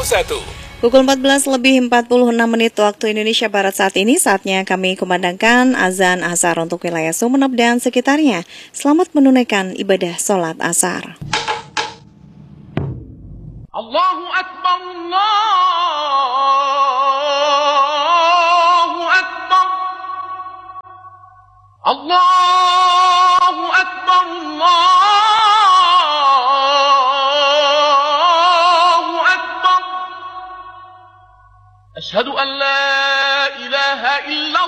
Pukul 14 lebih 46 menit waktu Indonesia Barat saat ini, saatnya kami kumandangkan azan asar untuk wilayah Sumeneb dan sekitarnya. Selamat menunaikan ibadah sholat asar. Allahu Akbar, Allahu Akbar, Allahu Akbar, Allahu Akbar. Ashhadu an la ilaha illallah.